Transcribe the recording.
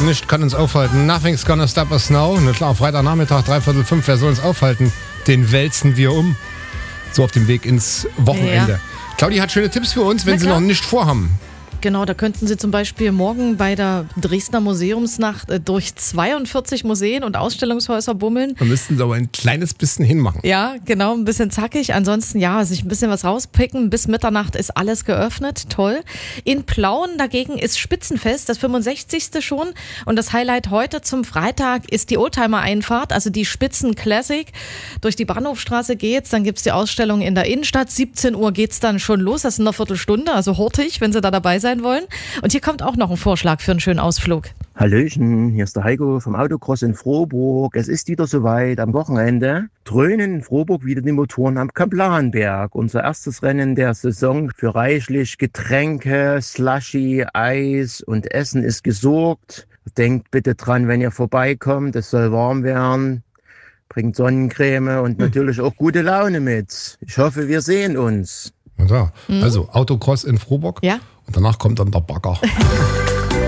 Nichts kann uns aufhalten. Nothing's gonna stop us now. Na klar, Freitagnachmittag, 4:45, wer soll uns aufhalten? Den wälzen wir um. So auf dem Weg ins Wochenende. Ja. Claudia hat schöne Tipps für uns, wenn Sie noch nicht vorhaben. Genau, da könnten Sie zum Beispiel morgen bei der Dresdner Museumsnacht durch 42 Museen und Ausstellungshäuser bummeln. Da müssten Sie aber ein kleines bisschen hinmachen. Ja, genau, ein bisschen zackig. Ansonsten, ja, sich ein bisschen was rauspicken. Bis Mitternacht ist alles geöffnet. Toll. In Plauen dagegen ist Spitzenfest, das 65. schon. Und das Highlight heute zum Freitag ist die Oldtimer-Einfahrt, also die Spitzen Classic. Durch die Bahnhofstraße geht's, dann gibt's die Ausstellung in der Innenstadt. 17 Uhr geht's dann schon los. Das ist in einer Viertelstunde, also hurtig, wenn Sie da dabei sein wollen. Und hier kommt auch noch ein Vorschlag für einen schönen Ausflug. Hallöchen, hier ist der Heiko vom Autocross in Frohburg. Es ist wieder soweit am Wochenende. Dröhnen in Frohburg wieder die Motoren am Kaplanberg. Unser erstes Rennen der Saison für reichlich Getränke, Slushy, Eis und Essen ist gesorgt. Denkt bitte dran, wenn ihr vorbeikommt, es soll warm werden. Bringt Sonnencreme und natürlich auch gute Laune mit. Ich hoffe, wir sehen uns. Also Autocross in Frohburg. Ja. Und danach kommt dann der Bagger.